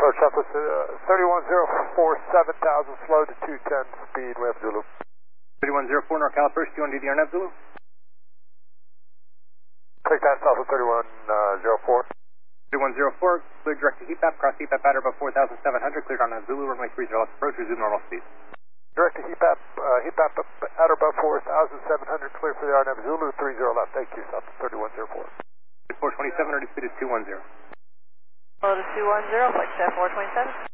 Approach Southwest 31047, 7000, slow to 210 speed, we have Zulu. 3104 NorCal First, do you want to do the RNAV Zulu? Take that, Southwest 3104. 3104, cleared direct to heat map, cross heat map at or above 4,700, cleared on Zulu, runway 30 left approach, resume normal speed. Direct to heat map at or above 4,700, clear for the RNAV Zulu, 30 left, thank you, Southwest 3104. 427, ready speed is 210. Hello to 210, flight staff 427.